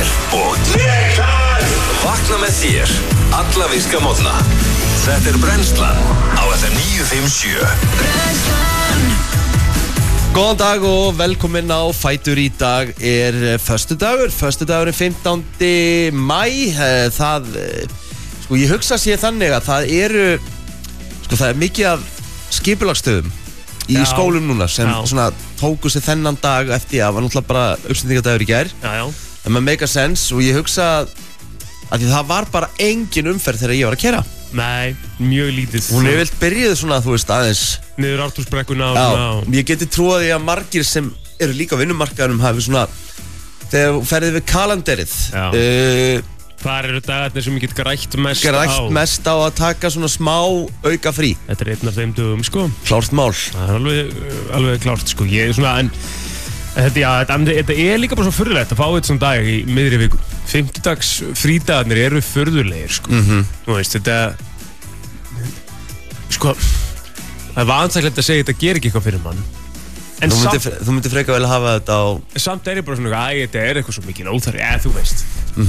og Drekar. Vakna með þér alla virka morgna. Þetta Brennslan á FM 957. Brennslan. Góðan dag og velkomin á Fætur. Í dag föstudagurinn 15. maí. Ég hugsa sér þannig að það er mikið af skipulagsstöðum í skólum núna sem svona tóku sér þennan dag eftir að var náttúrulega bara uppstendingadagur í gær. En maður make a sense og ég hugsa að því það var bara engin umferð þegar ég var að keyra. Nei, mjög lítið. Hún vilt byrjuð svona, þú veist, aðeins niður Ártúnsbrekkuna. Ég geti trúað því að margir sem eru líka á vinnumarkaðunum hafi svona, þegar þú ferðið við kalenderið, hvað eru dagarnir sem ég get grætt mest á að taka svona smá auka frí? Þetta einn af þeim dögum, sko. Klárt mál. Það alveg klárt, sko. Ég svona, en þetta líka bara svo furðulegt að fá þetta svona dag í miðri viku. 50-dags frídagarnir eru furðulegir, sko. Þú veist, þetta sko, það er vansaklegt að segja þetta ger ekki eitthvað fyrir mann. En þú myndir freka vel að hafa þetta á. Samt ég bara svona, þetta eitthvað svo mikil óþarfi, þú veist.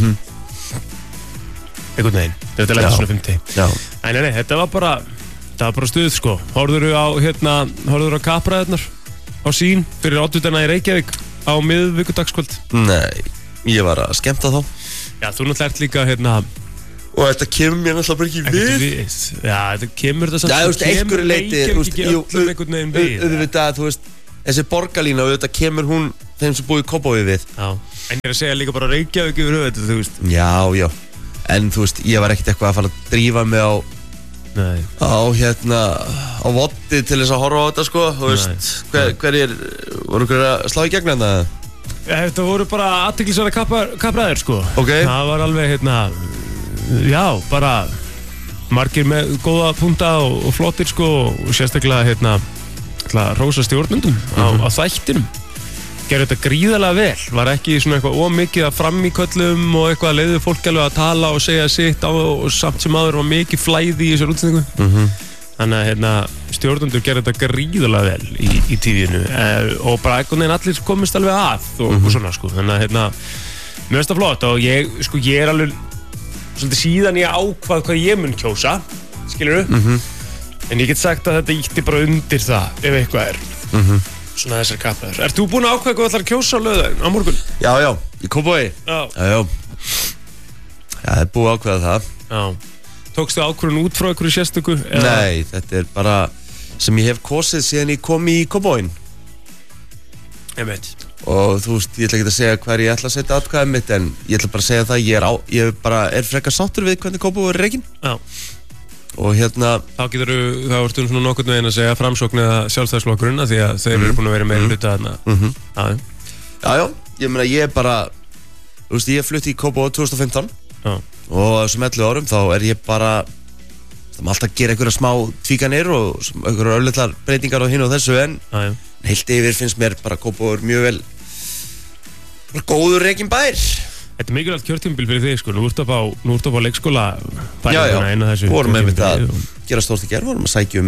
Einhvern veginn, þetta er svona 50. Nei, þetta var bara stuð, sko. Horfðurðu á kappræðarnar á sín fyrir 8. í Reykjavík á miðvikudagskvöld? Nei, ég var að skemmta þá. Já, þú náttúrulega ert líka, og þetta kemur mér náttúrulega bara ekki við. Já, þetta kemur þetta samt. Já, þú veist, einhverju leyti, einhvern veginn við. Auðvitað, þú veist, þessi borgarlína, auðvitað kemur hún þeim sem búið í Kópavogi við. Já, en ég er að segja líka bara Reykjavík yfir höfuð, þú veist. Já, en þú veist, ég var ekkert eitthvað að fara að drífa mig á voddi til þess að horfa á þetta, sko. Þú veist, hverjir voru að slá í gegn þetta? Þetta voru bara athyglisverðar kappræður, sko. Okay. Það var alveg, bara margir með góða punta og flottir, sko, og sérstaklega, rósa stjórnendum á þættinum. Gerði þetta gríðarlega vel, var ekki svona eitthvað ómikið að fram í köllum og eitthvað leiði fólk alveg að tala og segja sitt og samt sem aður var mikið flæði í þessar útsendingu. Þannig að stjórnendur gerði þetta gríðarlega vel í tíðinu og bara einhvern veginn allir komist alveg að og svona, sko. Þannig að mér finnst það flott og ég er alveg svolítið síðan ég ákvað hvað ég mun kjósa, skilurðu? En ég get sagt að þetta ítti bara undir það ef eitthvað er. Svona þessar kappræður. Ert þú búinn að ákveða hvað þú ætlar að kjósa á laugardaginn á morgun? Já, í Kópavogi. Já, það er búið að ákveða það. Já. Tókstu ákvörðun út frá einhverju sérstöku? Nei, þetta er bara sem ég hef kosið síðan ég kom í Kópavoginn. Ég veit. Og þú veist, ég ætla ekki að segja hver ég ætla að setja atkvæðið mitt, en ég ætla bara að segja það ég er frekar sáttur við hvernig Kópavogur er rekinn. Já. Og þá ertu svona nokkurn veginn að segja Framsókn eða Sjálfstæðisflokkurinn því að þeir eru búin að vera meira hluta þarna. Já, ég meina ég er bara, þú veist, ég flutti í Kópavog 2015 og þessum 11 árum þá er ég bara alltaf að gera einhverja smá tvíkanir og einhverja örlitlar breytingar á hinn og þessu en heilt yfir finnst mér bara Kópavogur mjög vel bara góður rekinn bær. Þetta er mikilvægt kjörtímabil fyrir þig, sko. Nú ert upp á leikskóla bæðina þessu. Vorum með að gera stórt í gerð, vorum að sækja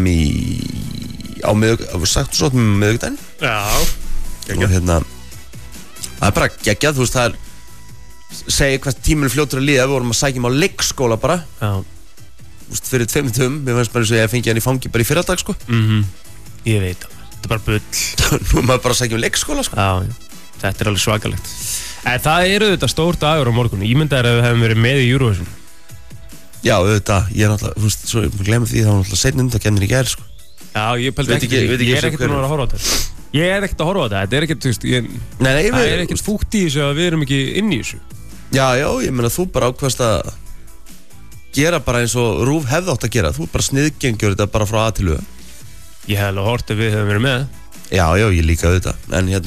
á miðvikudaginn. Já. Og það er bara geggjað, þú veist, það er segja hvað tíminn fljótur að líða, við vorum að sækja á leikskóla bara. Já. Þú veist, fyrir 2 minútum, mér finnst bara eins og ég fengi hann í fangi bara í fyrradag, sko. Ég veit það, þetta er bara bull. Nú er maður bara að sækja leikskóla, sko. Já, þetta er alveg svakalegt. En það eru þetta stór dagur á morgun. Ímyndaðir að við hefum verið með í Eurovision. Já, auðvitað. Ég er náttúrulega, þú veist, svo ég glemur því þá náttúrulega seinni undankeppnin í gær, sko. Já, ég pældi ekki, ég er ekkert að horfa á þetta. Ég er ekkert að horfa á þetta. Þetta er ekkert, þú veist, það er ekkert fúkt í þessu að við erum ekki inn í þessu. Já, ég meina þú bara ákvaðst að gera bara eins og RÚV hefði átt að gera. Þú bara sniðgengjur þetta bara frá A til Ö. Ég hef alveg hort að við hefum verið með. Já, ég líka auðvitað.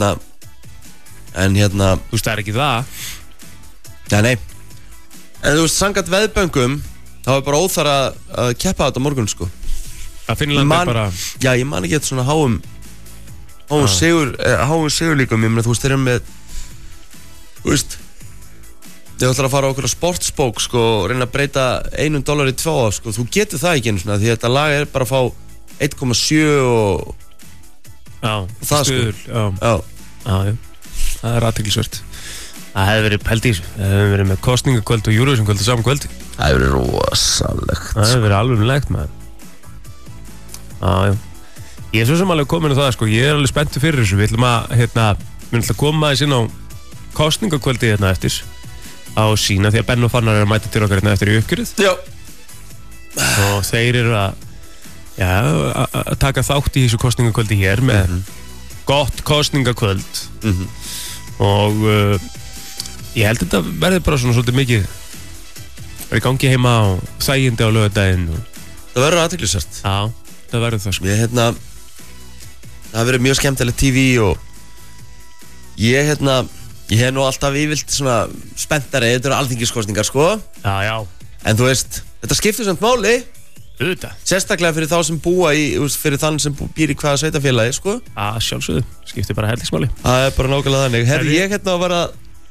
En þú veist, það er ekki það. Nei. En þú veist, samkvæmt veðböngum þá er bara óþarf að keppa þetta morgun, sko. Að Finnland er bara... Já, ég man ekki eitthvað svona háum sigur líka. Ég meina, þú veist, þeir eru með þú veist þið ætlar að fara á okkur sportsbók, sko, og reyna að breyta $1 í 2, sko. Þú getur það ekki einu svona því þetta lag er bara að fá 1,7 og það, stuður, sko. Já. Það er athyglisvert. Það hefði verið pælt í þessu. Það hefði verið með kostningakvöld og Eurovision-kvöld á saman kvöldi. Það hefur verið rosalegt. Það hefði verið alveg legt maður. Já. Ég svo sem alveg komin á það sko. Ég alveg spenntur fyrir þessu. Við ætlum að koma aðeins inn á kostningakvöldi eftir á sína því að Benn og Fannar að mæta til okkar eftir í uppgjörið. Já. Og þeir eru að taka þátt í þessu kostningakvöldi hér með gott kostningakvöld. Og ég held að þetta verði bara svona svolítið mikið í gangi heima á þægindi á laugardaginn. Það verður athyglisvert. Já, það verður það sko. Það verður mjög skemmtilegt TV og ég hef nú alltaf yfirlt svona spenntari, þetta eru alþingiskostningar sko. Já. En þú veist, þetta skiptir samt máli. Auðvitað. Sérstaklega fyrir þá sem búa fyrir þann sem býr í hvaða sveitafélagi sko. Sjálfsögðu, skiptir bara hellingsmáli. Það er bara nákvæmlega þannig. Herri, ég var að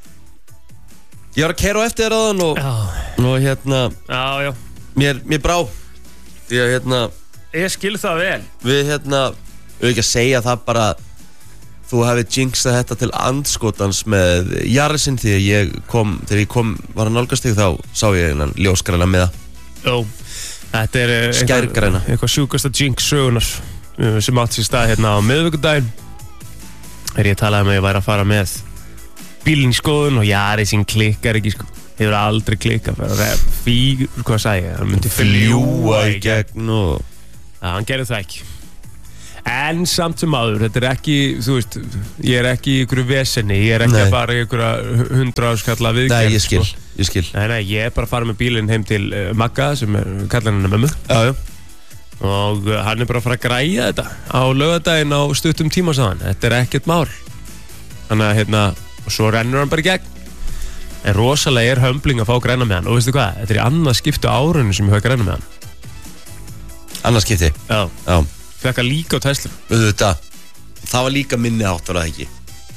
keyra á eftir þér áðan og Já. Mér brá. Því að Ég skil það vel. Við ekki að segja það bara þú hefði jinxað þetta til andskotans með Jarrisinn því að þegar ég kom var að nálgast þig þá sá ég einan ljósgræna með það. Jó, þetta er skærgræna. Eitthvað sjúkasta jinx sögunar sem átt sér stað á miðvikudaginn. Þegar ég talaði að ég væri að fara með bílinn í skoðun og Jarrisinn klikkar ekki sko. Hefur aldrei klikkað hvað sagði ég? Hann myndi fljúa í gegn og hann gerði það ekki. En samt sem áður, þetta er ekki, þú veist, ég er ekki í ykkur vesenni, ég er ekki að fara í ykkur 100 skalla viðgerð. Nei, ég skil. Nei, ég er bara að fara með bílinn heim til Magga sem kallar hennar mömmu. Já. Og hann er bara að fara að græja þetta á laugardaginn á stuttum tíma saman. Þetta er ekkert mál. Þannig að og svo rennur hann bara í gegn. En rosalega er hömbling að fá græna með hann. Og veistu hvað, þetta er í annað skipti á árunni sem ég hafa græna með hann. Annað skipti? Já. Fekka líka á Tesla. Það var líka minni átt, var það ekki?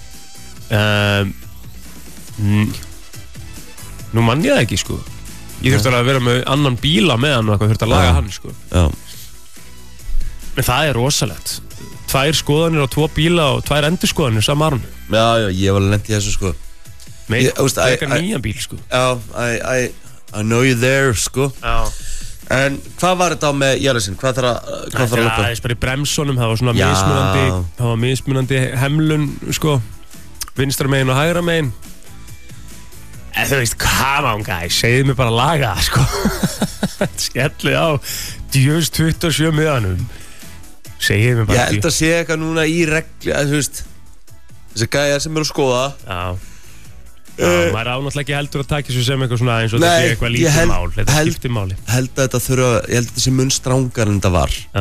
Nú mann ég það ekki sko. Ég þurfti að vera með annan bíla með hann og eitthvað, þurfti að laga hann sko. Já. En það er rosalegt. 2 skoðanir og 2 bíla og 2 endurskoðanir saman árun. Já, ég var lent í þessu sko. Fekka nýjan bíl sko. Já, I know you there sko. Já. En hvað var þetta á með Jarrisinn? Hvað þarf að loppa? Það er aðeins bara í bremsunum, það var svona mismunandi hemlun, sko, vinstra megin og hægra megin. En þú veist, come on guys, segðu mér bara að laga það, sko. Skellið á djöfst 27 miðanum. Segðu mér bara. Ég held að sé eitthvað núna í regli, þú veist, þessi gæjar sem eru að skoða. Já. Maður ánáttúrulega ekki heldur að taka þessu sem eitthvað svona eins og þetta sé eitthvað lítið mál. Þetta skiptir máli. Ég held að þetta sé mun strangar en þetta var. Já.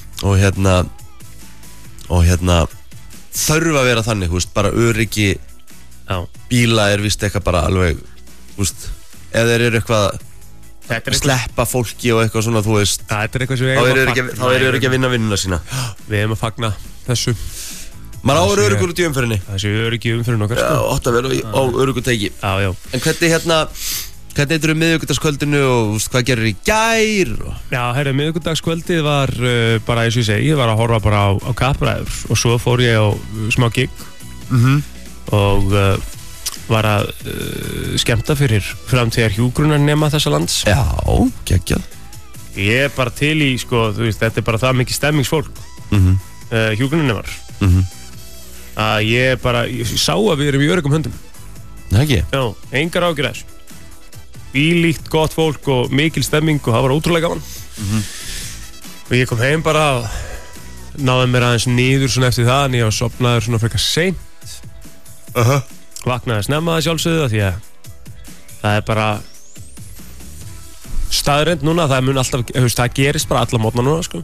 Og þarf að vera þannig, þú veist, bara öryggi bíla er vist eitthvað bara alveg, þú veist, ef þeir eru eitthvað að sleppa fólki og eitthvað svona, þú veist. Þetta er eitthvað sem við þá eru ekki að vinna vinnuna sína. Við hefum að fagna þessu. Maður áður öryggur út í umferðinni. Þessi öryggi umferðin okkar sko. Já, ótt að vera á öryggutæki. Já. En hvernig eitthvað miðvikudagskvöldinu og hvað gerir í gær? Já, miðvikudagskvöldið var bara eins og ég segi, ég var að horfa bara á kappræður og svo fór ég á smá gig og var að skemmta fyrir framtíðar hjúkrunarnema þessa lands. Já, geggjað. Ég er bara til í, sko, þú veist, þetta er bara það mikið stemmingsfólk, hjúkrunarnemar. Að ég sá að við erum í öruggum höndum. Nei ekki? Já, engar ágjur þessu. Bílíkt, gott fólk og mikil stemming og það var ótrúlega gaman. Og ég kom heim bara og náði mér aðeins niður svona eftir það en ég var sofnaður svona frekar seint. Vaknaði snemma að sjálfsögðu því að það er bara staðreynd núna, það mun alltaf, það gerist bara alla mótna núna sko.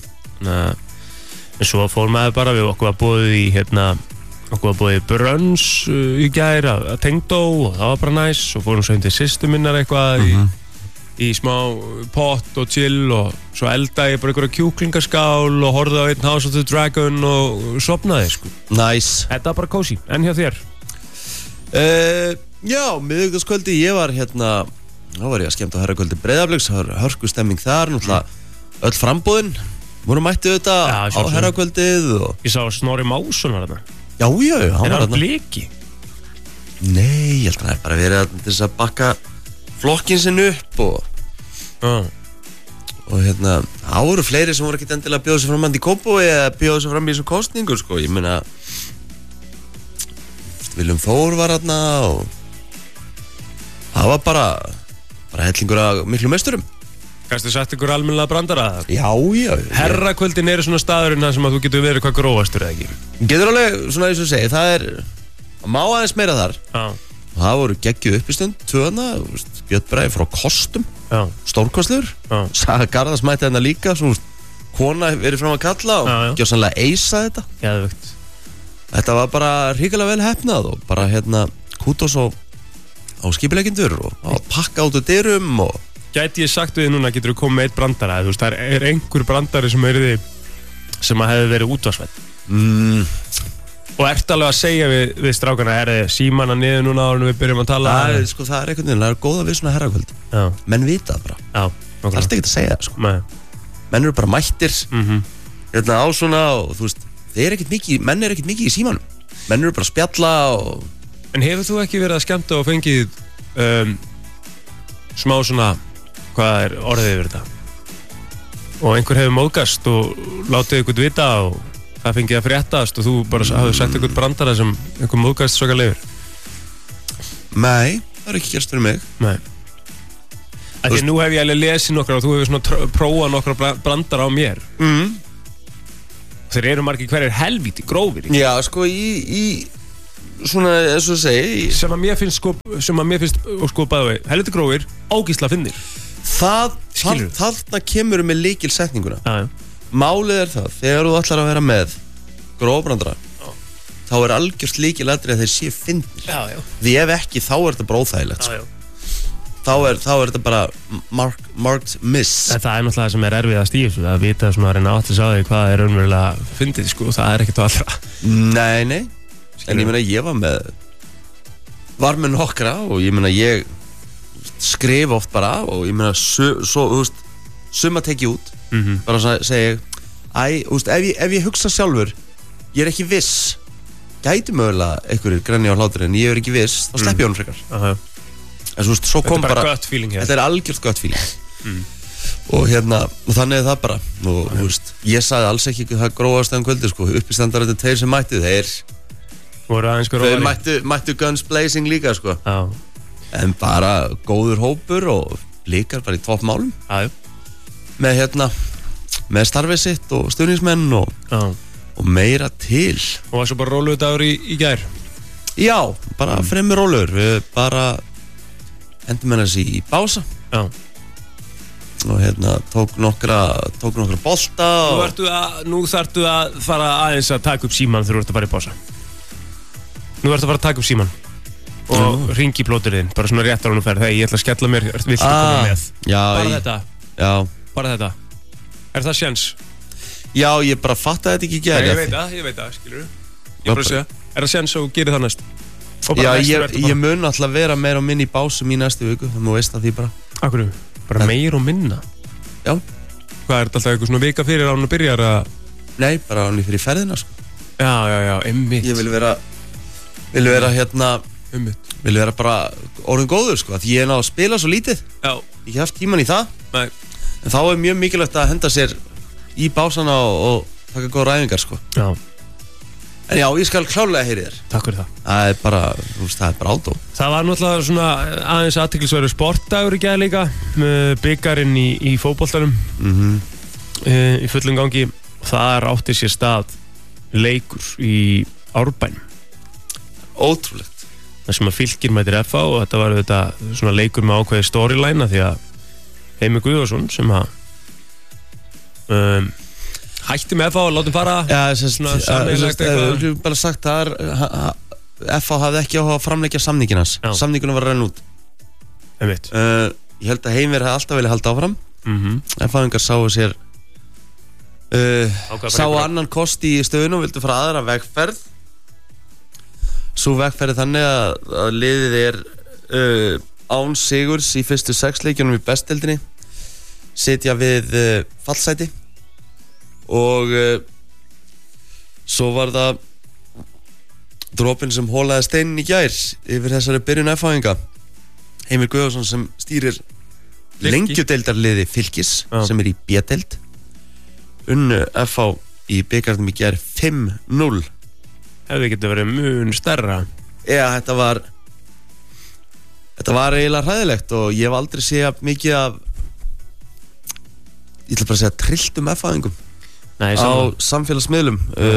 En svo fór maður bara, okkur var búið í brönns í gær að Tengdó og það var bara næs og fórum svo til systur minnar eitthvað í smá pott og chill og svo eldaði ég bara einhverja kjúklingaskál og horfði á einn House of the Dragon og sofnaði sko. Nice. Þetta var bara cozy, en hjá þér? Já, miðvikudagskvöldi, ég var þá var ég að skemmta á herrakvöldi Breiðabliks, það var hörku stemming þar, náttúrulega öll frambúðin. Voru mættu þetta á herrakvöldið og... Ég sá Snorri Másson var þarna. Já, hann var þarna. Er hann bliki? Nei, ég held að það bara verið til þess að bakka flokkin sinn upp og hérna, það voru fleiri sem voru ekkert endilega að bjóða sig fram í Kópavogi eða bjóða sig fram í þessum kosningu, sko. Ég meina, Willum Þór var þarna og það var bara hellingur af miklu meisturum. Kannstu sagt ykkur almennilega brandara? Já. Herrakvöldin eru svona staðurinn sem að þú getur verið hvað grófastur eða ekki? Getur alveg, svona eins og segi, það má aðeins meira þar. Já. Og það voru geggjuð uppistund, tvöðna, Björn Bragi frá Kostum, stórkostlegur. Saga Garðars mætti hérna líka, svona kona verið fram að kalla og gjörsamlega eisa þetta. Geðvögt. Þetta var bara hrikalega vel heppnað og bara hérna kútos á skipuleggjendur og pakka út úr dyrum og... Gæti ég sagt við þið núna, getur þú komið með eitt brandara, þú veist, það er einhver brandari sem hefði verið útvarsveit. Og ert alveg að segja við strákana, símana niður núna áður en við byrjum að tala? Það er einhvern veginn, það er góða við svona herrakvöld. Menn vita það bara. Já. Það er ekki að segja það, sko. Nei. Menn eru bara mættir, hérna á svona og þú veist, menn er ekkert mikið í símanum. Menn eru bara að spjalla og... En hefur þú ekki verið að skemmta og fengið smá svona, hvað er orðið yfir þetta? Og einhver hefur móðgast og látið ykkur vita og það fengið að fréttast og þú bara hafði sett ykkur brandara sem einhver móðgast svaka leifir? Nei, það er ekki gerst fyrir mig. Nei. Því nú hef ég alveg lesið nokkra og þú hefur svona prófað nokkra brandara á mér. Þeir eru margir hverjir helvíti grófir. Já, sko, í svona, eins og segi sem að mér finnst bæði helviti grófir, ógísla finnir. Þarna kemur með lykilsetninguna. Málið er það, þegar þú ætlar að vera með grófbrandara, þá er algjörst lykilatriði að þeir séu finnir. Því ef ekki, þá er þetta bara óþægilegt, sko. Þá er þetta bara marked miss. Það er náttúrulega það sem er erfiðast í þessu, að vita svona að reyna átt að sá því hvað er raunverulega fyndið, sko, það er ekkert á allra. Nei. En ég meina, ég var með nokkra og ég meina, ég skrif oft bara og ég meina, suma tek ég út, bara segja ef ég hugsa sjálfur, ég er ekki viss, gæti mögulega einhverjir grenja á hlátur en ég er ekki viss, þá slepp ég honum frekar. En svo kom bara, þetta er algjört gott feeling. Og hérna, og þannig er það bara. Og ég sagði alls ekki það grófast en kvöldi, sko, uppistandarinn tveir sem mætti, þeir mættu guns blazing líka, sko. En bara góður hópur og líkar bara í toppmálum. Með starfið sitt og stuðningsmenn og meira til. Og var svo bara róluðu dagur í gær? Já, bara fremur róluður. Við bara endum hennar í bása. Og hérna tók nokkra bolta. Nú þarftu að fara aðeins að taka upp síman þegar þú ert að fara í bása. Nú ert að fara að taka upp síman og ringi plóturinn, bara svona rétt á hann og ferð. Þegar ég ætla að skella mér, viltu koma með? Bara þetta. Er það sjens? Já, ég bara fattaði þetta ekki í gær. Ég veit það, skilur. Ég bara segja, er það sjens og gerir það næst? Já, ég mun alltaf vera meira og minna í básum í næstu viku, þú veist það því bara. Akkur, bara meira og minna? Já. Hvað, er þetta alltaf eitthvað svona vika fyrir án og byrjar að... Nei, bara án og fyrir ferðina, sko. Já, einmitt. Ég vil vera hérna, vil vera bara orðin góður, sko, því ég náðu að spila svo lítið. Já. Ég hef haft tíman í það. Nei. En þá er mjög mikilvægt að henda sér í básana og taka góða ræfingar, sko. Já. En já, ég skal klárlega heyri þér. Takk fyrir það. Það er bara átó. Það var náttúrulega svona aðeins athyglisverður sportdagur í gær líka, bikarinn í fótboltanum í fullum gangi. Þar átti sér stað leikur í Árbænum. Ótrúlegt. Það sem að Fylkir mætir FH og þetta var þetta svona leikur með ákveði storyline því að Heimir Guðvarsson sem að hætti með FH og látum fara. Já, bara sagt að FH hafði ekki áhuga að framleggja samningin hans. Samningunum var að renna út. Einmitt. Ég held að Heimir hefði alltaf viljað halda áfram. FH-ingar sáu sér sáu annan kost í stöðunum og vildu fara aðra vegferð. Sú vegferð þannig að liðið er án sigurs í fyrstu 6 leikjunum í bestdeildinni, sitja við fallsæti og svo var það dropinn sem hólaði steinin í gær yfir þessari byrjun F-fáinga. Heimir Guðjónsson sem stýrir lengjudeildarliði Fylkis sem í B-deild. Unnu F-fá í bikarnum í gær 5-0. Hefði getið verið mun stærra. Já, þetta var eiginlega hræðilegt og ég hef aldrei séð mikið af, ég ætla bara að segja, trilltum F-fáingum á samfélagsmiðlum.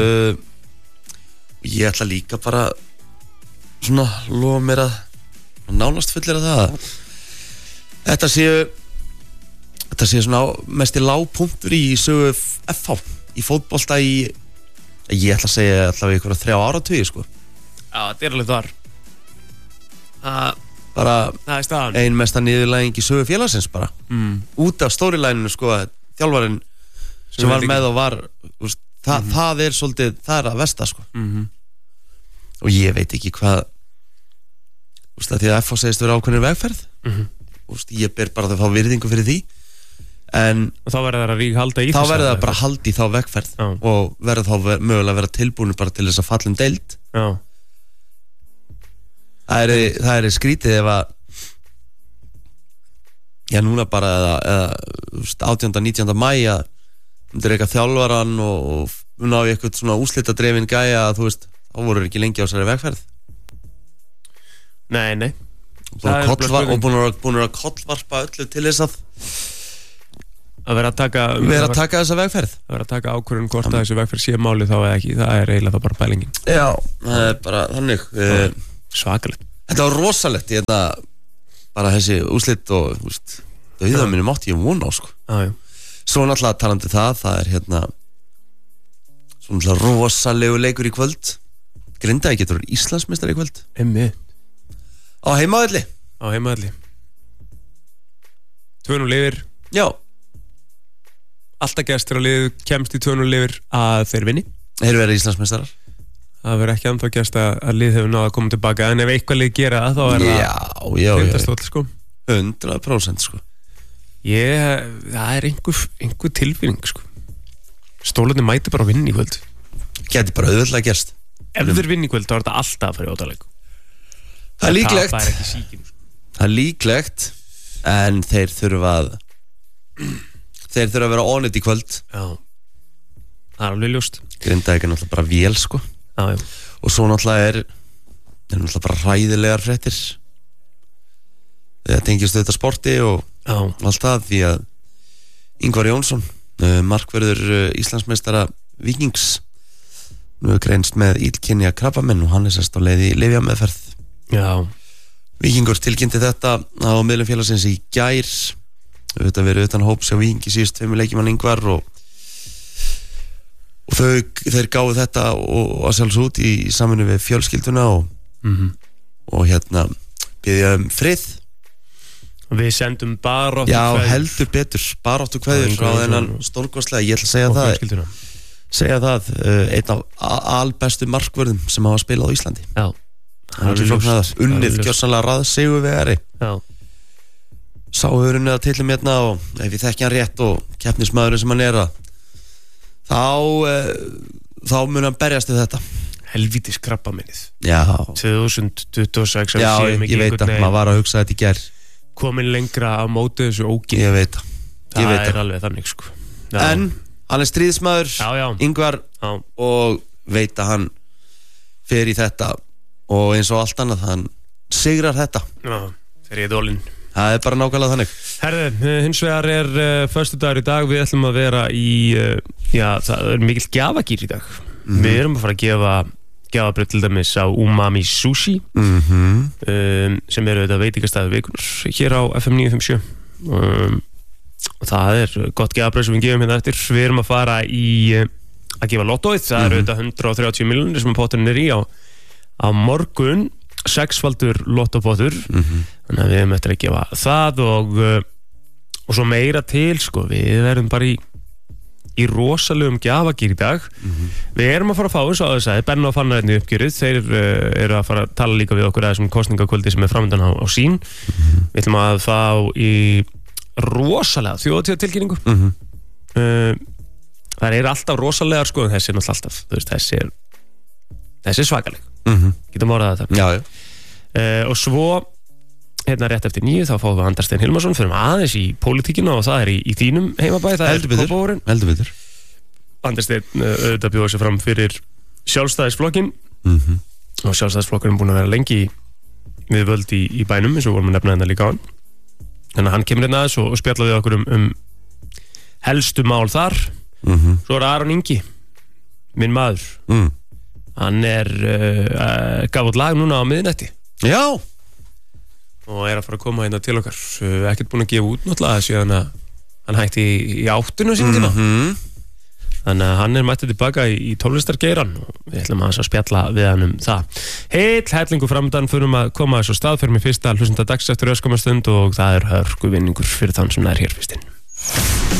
Ég ætla líka bara svona lofa mér að nánast fullir að það þetta séu svona mest í lágpunktur í sögu FH í fótbolta í, ég ætla að segja allavega ykkur 3 áratugi sko. Já, þetta alveg þar bara ein mesta niðurlæging í sögu félagsins bara út af storylæninu sko, þjálfarinn sem var með og var það svolítið, það að versta sko. Og ég veit ekki hvað því að FH segist vera ákveðin vegferð ég ber bara að fá virðingu fyrir því en þá verður það að halda í þá verður það bara að halda í þá vegferð og verður þá mögulega að vera tilbúinu bara til þess að falla deild. Það er skrítið ef að já núna bara eða 18-19. maí að myndir eitthvað þjálfaran og ná í eitthvað svona úrslitadreifin gæja að þú veist, þá voru ekki lengi á þessari vegferð. Nei og búin að kollvarpa öllu til þess að vera að taka þessa vegferð að vera að taka ákvörðun hvort að þessi vegferð sé máli þá eða ekki, það er eiginlega þá bara pælingin. Já, það er bara þannig svakalegt. Þetta var rosalegt bara þessi úrslit og dauða minni mátti ég vona á sko. Svo náttúrulega talandi það er svo náttúrulega rosalegu leikur í kvöld. Grindavík getur verið Íslandsmeistari í kvöld á heimavelli 2-0 yfir. Já, alltaf gestur á liðu kemst í 2-0 yfir að þeir vinni. Þeir verið Íslandsmeistarar. Það verður ekki ennþá gest að lið hefur náða að koma tilbaka en ef eitthvað lið gera það þá er það tindastóll sko. 100% sko. Það er einhver tilfinning sko. Stólarnir mæti bara að vinna í kvöld. Geti bara auðvitað gerst. Ef þeir vinna í kvöld þá er þetta alltaf að fara í ótaleg. Það er líklegt. Það er ekki síkin sko. Það er líklegt en þeir þurfa að vera on it í kvöld. Já. Það er alveg ljóst. Grindavík er náttúrulega bara vél sko. Já. Og svo náttúrulega er náttúrulega bara hræðilegar fréttir. Það tengist auðvitað sporti og allt það því að Ingvar Jónsson, markverður Íslandsmeistara Víkings, nú er greinst með illkynja krabbamenn og hann er sérst á leið í lyfjameðferð. Já. Víkingur tilkynnti þetta á miðlum félagsins í gær. Auðvitað verið utan hóps hjá Víking í síðust 2 leikjumann Ingvar og þeir gáðu þetta og að sjálfsög út í samvinnu við fjölskylduna og biðja frið. Við sendum baráttu kveðjur. Já, heldur betur, baráttu kveðjur frá þennan stórkostlega, ég ætla að segja það einn af albestu markvörðum sem hafa spilað á Íslandi. Já. Unnið gjörsanlega raðsigurvegari. Já. Sá hefur unnið að tillum og ef ég þekki hann rétt og keppnismæðurinn sem hann er þá mun hann berjast við þetta. Helvítis krabbaminnið. Já. 2026 Já, ég veit að maður var að hugsa þetta í gær. Komin lengra á móti þessu ógin. Ég veit það er alveg þannig sko. En hann er stríðsmaður, Ingvar, og veit að hann fer í þetta og eins og allt annað hann sigrar þetta. Já, fer í dólinn. Það er bara nákvæmlega þannig. Herðu, hins vegar er föstudagur í dag. Við ætlum að vera í það er mikill gjafagýr í dag. Við erum að fara að gjafabröð til dæmis á Umami Sushi sem eru þetta veitingastæði vikunar hér á FM 957 og það er gott gjafabröð sem við gefum hérna eftir. Við erum að fara í að gefa lottóið. Það eru þetta 130 milljónir sem potturinn er í á morgun, 6-faldur lottopottur. Þannig að við erum eftir að gefa það og svo meira til sko. Við verðum bara í rosalegum gjafagýr í dag. Við erum að fara að fá eins og að þess að Benna og Fannar í uppgjörið. Þeir eru að fara að tala líka við okkur þessum kosningakvöldi sem er framöndan á sín. Við ætlum að fá í rosalega þjóðatíðatilkynningu. Það er alltaf rosalegar sko, en þessi er náttúrulega alltaf, þú veist, þessi er svakaleg. Getum orðað þetta. Já. Og svo hérna rétt eftir 9 þá fáum við Andar Steinn Hilmarsson fyrir aðeins í pólitíkina og það í þínum heimabæ, það Heldur betur. Andar Steinn auðvitað bjóða sig fram fyrir Sjálfstæðisflokkin og Sjálfstæðisflokkurinn er búin að vera lengi við völd í bænum eins og vorum að nefna hérna líka á hann. Þannig að hann kemur hérna aðeins og spjallaði okkur um helstu mál þar. Svo Aron Ingi, minn maður. Hann gaf út lag núna á miðnætti. Já. Og að fara að koma hérna til okkar. Ekkert búin að gefa út náttúrulega síðan að hann hætti í 8 sínum tíma. Þannig að hann mættið tilbaka í tónlistargeiran og við ætlum að spjalla við hann það. Hellingu framöndan fyrir að koma þessu stað fyrir mig fyrsta hlustenda dags eftir öskamastund og það hörku vinningur fyrir þann sem hér fyrstinn.